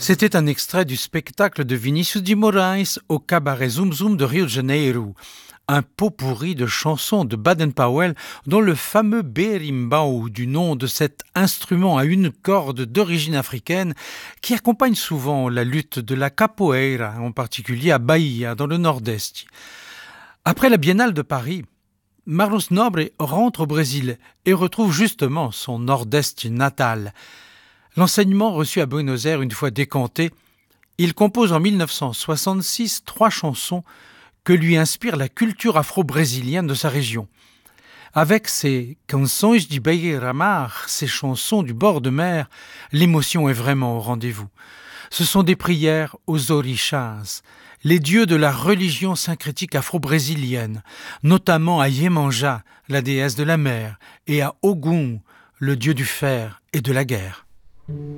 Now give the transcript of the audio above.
C'était un extrait du spectacle de Vinícius de Moraes au cabaret Zoom Zoom de Rio de Janeiro. Un pot-pourri de chansons de Baden-Powell dont le fameux berimbau, du nom de cet instrument à une corde d'origine africaine qui accompagne souvent la lutte de la capoeira, en particulier à Bahia, dans le nord-est. Après la Biennale de Paris, Marlos Nobre rentre au Brésil et retrouve justement son nord-est natal. L'enseignement reçu à Buenos Aires une fois décanté, il compose en 1966 3 chansons que lui inspire la culture afro-brésilienne de sa région. Avec ses canções de beira-mar, ses chansons du bord de mer, l'émotion est vraiment au rendez-vous. Ce sont des prières aux orixás, les dieux de la religion syncrétique afro-brésilienne, notamment à Iemanjá, la déesse de la mer, et à Ogum, le dieu du fer et de la guerre.